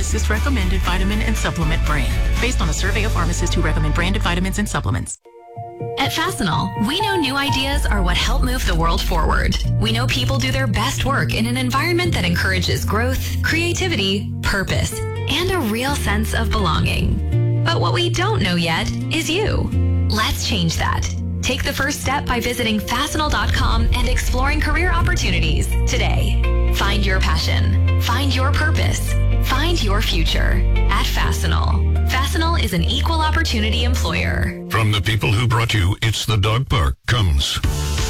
pharmacist recommended vitamin and supplement brand, based on a survey of pharmacists who recommend branded vitamins and supplements. At Fastenal, we know new ideas are what help move the world forward. We know people do their best work in an environment that encourages growth, creativity, purpose, and a real sense of belonging. But what we don't know yet is you. Let's change that. Take the first step by visiting Fastenal.com and exploring career opportunities today. Find your passion. Find your purpose. Find your future at Fastenal. Fastenal is an equal opportunity employer. From the people who brought you It's the Dog Park comes